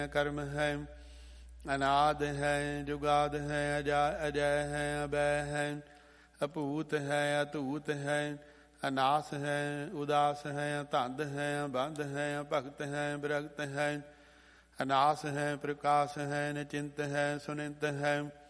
कर्म है, अनाद है, जुगाद है, अजय है, अभय है, अपूत है, अतूत है, अनास है, उदास है, धंध है, बंध है, भगत है, विरक्त है, अनास है, प्रकाश है, निचिंत है, सुनिंत है,